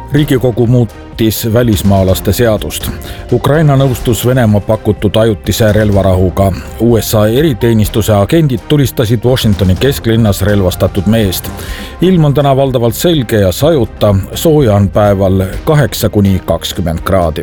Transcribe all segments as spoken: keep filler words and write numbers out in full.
Riigikogu muutis välismaalaste seadust. Ukraina nõustus Venemaa pakutud ajutise relvarahuga. U S A eriteenistuse agendid tulistasid Washingtoni kesklinnas relvastatud meest. Ilm on täna valdavalt selge ja sajuta, sooja on päeval kaheksa kuni kakskümmend kraadi.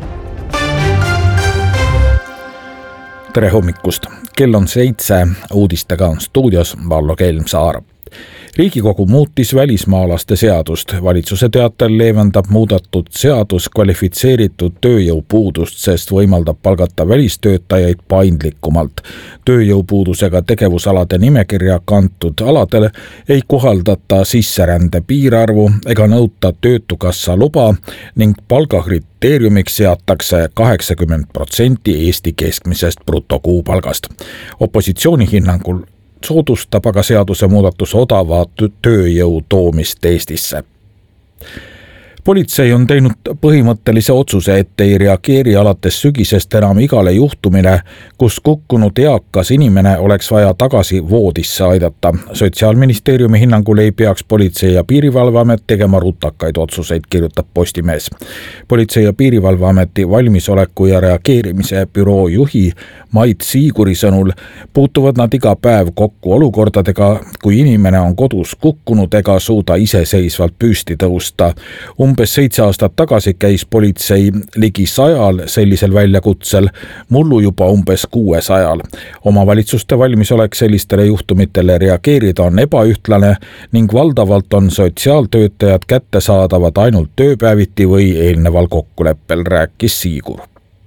Tere hommikust! Kell on seitse, uudistega on stuudios Vallo Kelmsaar. Riigikogu muutis välismaalaste seadust. Valitsuse teatel leevendab muudatud seadus kvalifitseeritud tööjõupuudust, sest võimaldab palgata välistöötajaid paindlikumalt. Tööjõupuudusega tegevusalade nimekirja kantud aladele ei kohaldata sisserände piirarvu ega nõuta töötukassa luba ning palgakriteeriumiks seatakse kaheksakümmend protsenti Eesti keskmisest brutokuupalgast. Opositsiooni hinnangul soodustab aga seaduse muudatus odava tööjõu toomist Eestisse. Politsei on teinud põhimõttelise otsuse, et ei reageeri alates sügisest enam igale juhtumile, kus kukkunud eakas inimene oleks vaja tagasi voodisse aidata. Sotsiaalministeeriumi hinnangul ei peaks Politsei- ja Piirivalveamet tegema rutakaid otsuseid, kirjutab Postimees. Politsei- ja Piirivalveameti valmisoleku ja reageerimise büroo juhi Mait Siiguri sõnul puutuvad nad iga päev kokku olukordadega, kui inimene on kodus kukkunud ega suuda iseseisvalt püsti tõusta. Umbes seitse aastat tagasi käis politsei ligi sajal sellisel väljakutsel, mullu juba umbes kuuesajal. Omavalitsuste valmisolek sellistele juhtumitele reageerida on ebaühtlane ning valdavalt on sotsiaaltöötajad kättesaadavad ainult tööpäeviti või eelneval kokkuleppel, rääkis Siigur.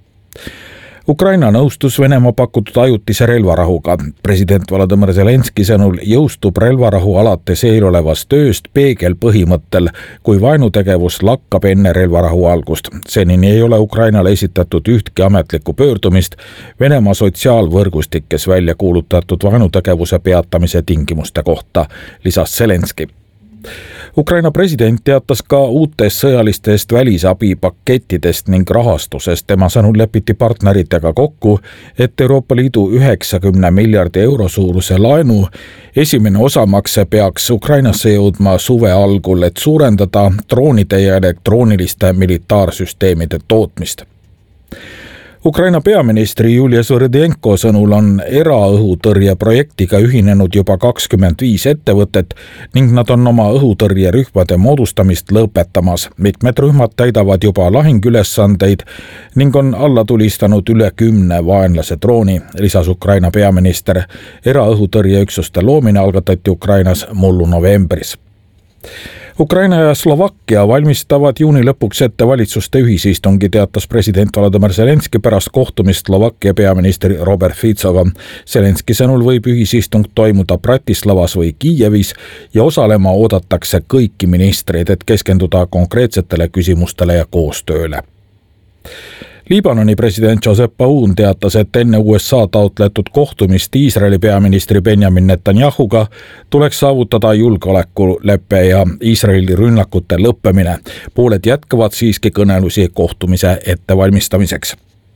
Ukraina nõustus Venemaa pakutud ajutise relvarahuga. President Volodõmõr Zelenski sõnul jõustub relvarahu alates eelolevast tööst peegel põhimõttel, kui vaenutegevus lakkab enne relvarahu algust. Senini ei ole Ukrainale esitatud ühtki ametlikku pöördumist Venemaa sotsiaalvõrgustikes välja kuulutatud vaenutegevuse peatamise tingimuste kohta, lisas Zelenski. Ukraina president teatas ka uutest sõjalistest välisabipakettidest ning rahastusest. Tema sõnul lepiti partneritega kokku, et Euroopa Liidu üheksakümne miljardi euro suuruse laenu esimene osamakse peaks Ukrainasse jõudma suve algul, et suurendada droonide ja elektrooniliste militaarsüsteemide tootmist. Ukraina peaministri Julia Svõrõdenko sõnul on eraõhutõrje projektiga ühinenud juba kakskümmend viis ettevõtet ning nad on oma õhutõrjerühmade moodustamist lõpetamas. Mitmed rühmad täidavad juba lahingülesandeid ning on alla tulistanud üle kümne vaenlase drooni, lisas Ukraina peaminister. Eraõhutõrjeüksuste loomine algatati Ukrainas mullu novembris. Ukraina ja Slovakkia valmistavad juuni lõpuks ette valitsuste ühisistungi, teatas president Volodõmõr Zelenski pärast kohtumist Slovakkia peaministri Robert Ficoga. Zelenski sõnul võib ühisistung toimuda Bratislavas või Kiievis ja osalema oodatakse kõiki ministreid, et keskenduda konkreetsetele küsimustele ja koostööle. Liibanoni president Joseph Aoun teatas, et enne U S A taotletud kohtumist Iisraeli peaministri Benjamin Netanyahuga tuleks saavutada julgeolekulepe ja Iisraeli rünnakute lõppemine. Pooled jätkavad siiski kõnelusi kohtumise ettevalmistamiseks.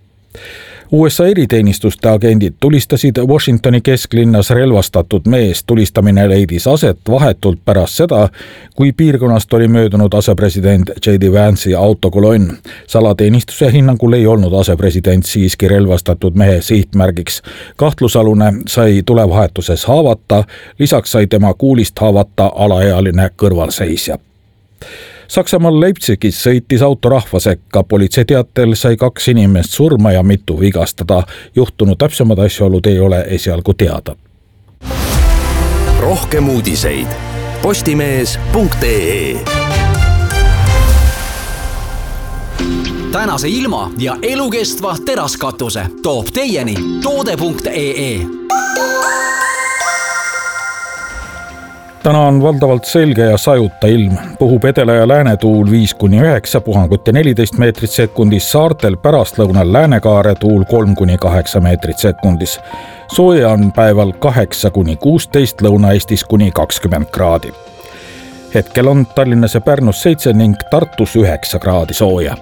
U S A eriteenistuste agendid tulistasid Washingtoni kesklinnas relvastatud mees. Tulistamine leidis aset vahetult pärast seda, kui piirkonnast oli möödunud asepresident J D Vance'i autokolonn. Salateenistuse hinnangul ei olnud asepresident siiski relvastatud mehe sihtmärgiks. Kahtlusalune sai tulevahetuses haavata, lisaks sai tema kuulist haavata alaealine kõrvalseisja. Saksamaal Leipzigis sõitis auto rahva sekka. Politsei teatel sai kaks inimest surma ja mitu vigastada. Juhtunud täpsemad asjaolud ei ole esialgu teada. Rohkem uudiseid postimees punkt ee. Tänase ilma ja elukestva teraskatuse toob teieni toode punkt ee. Täna on valdavalt selge ja sajuta ilm. Puhub edela ja lääne tuul viis kuni üheksa, puhanguti neliteist meetrit sekundis, saartel pärastlõunal läänekaare tuul kolm kuni kaheksa meetrit sekundis. Sooja on päeval kaheksa kuni kuusteist, Lõuna-Eestis kuni kakskümmend kraadi. Hetkel on Tallinnas ja Pärnus seitse ning Tartus üheksa kraadi sooja.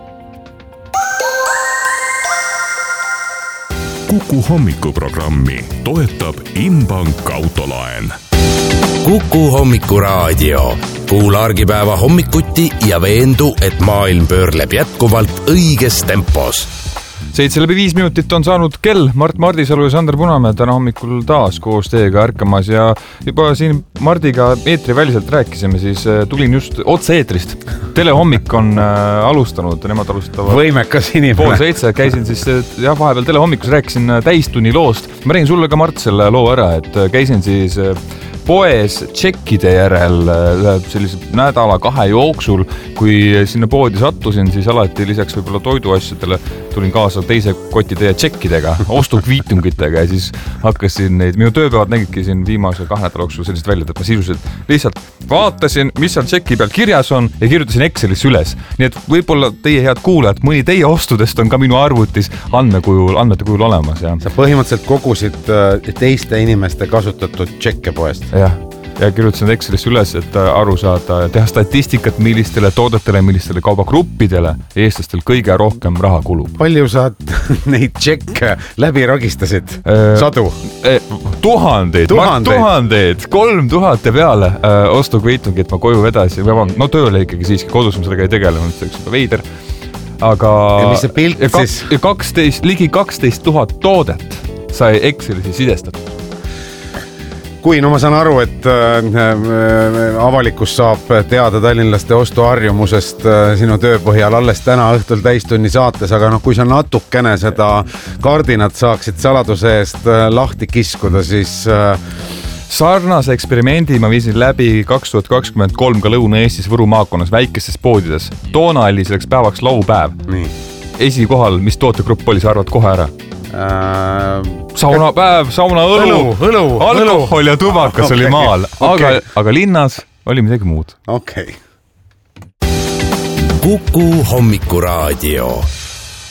Kuku hommikuprogrammi toetab Inbank autolaen. Kuku hommikuraadio. kuula argipäeva hommikuti ja veendu, et maailm pöörleb jätkuvalt õiges tempos. seitse läbi viis minutit on saanud kell. Mart Mardisalu ja Sander Punamäe täna hommikul taas koos teiega ärkamas ja juba siin Mardiga eetri väliselt rääkisime, siis tulin just otse eetrist. Telehommik on äh, alustanud, nemad alustavad võimekas inimene. Pool seitse, käisin siis jah, vahepeal telehommikus, rääkisin täistunni loost. Ma räägin sulle ka, Mart, selle loo ära, et käisin siis poes tšekkide järel sellise nädala kahe jooksul, kui sinna poodi sattusin, siis alati lisaks võib-olla toiduasjadele tulin kaasa teise kotitäie tšekkidega, ostukviitungitega ja siis hakkasin neid, minu tööpäevad nägidki siin viimase kahe nädala jooksul sellist välja, et ma sisuliselt lihtsalt vaatasin, mis seal tšeki peal kirjas on ja kirjutasin Excelis üles. Nii et võib-olla teie head kuulajad, mõni teie ostudest on ka minu arvutis andmekujul, andmete kujul olemas. Ja. Sa põhimõtteliselt kogusid teiste inimeste kasutatud tšekke poest. Jah, ja kirjutasin Excelis üles, et aru saada ja teha statistikat, millistele toodetele, millistele kaubagruppidele eestlastel kõige rohkem raha kulub. Palju sa neid tšekke läbi ragistasid? Sadu? Tuhandeid, tuhandeid, tuhandeid, kolm tuhat ja peale äh, ostukviitungit ma koju vedasin, no tööle ikkagi siiski, kodus ma sellega ei tegelenud, see üks veider, aga ja mis see pilt ja siis? Ja kaksteist, ligi kaksteist tuhat toodet sai Excelisi sidestatud. Kui, no ma saan aru, et äh, avalikkus saab teada tallinlaste ostuharjumusest äh, sinu tööpõhjal alles täna õhtul täistunni saates, aga noh, kui sa natukene seda kardinat saaksid saladuse eest äh, lahti kiskuda, siis... Äh... Sarnase eksperimendi ma viisin läbi kaks tuhat kakskümmend kolm ka Lõuna-Eestis Võru maakonnas väikestes poodides. Toona oli selleks päevaks laupäev. Nii. Esikohal, mis tootegrupp oli, sa arvad kohe ära? Äh, saunapäev, saunaõlu, õlu, alkohol ja tubakas okay. Oli maal, aga, okay. Aga linnas oli midagi muud. Okei. Okay. Kuku hommikuraadio.